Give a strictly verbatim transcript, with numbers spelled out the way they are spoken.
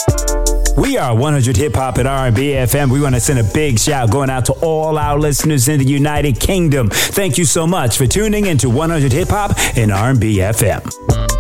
We are one hundred Hip Hop at R and B F M. We want to send a big shout going out to all our listeners in the United Kingdom. Thank you so much for tuning into one hundred Hip Hop and R and B F M.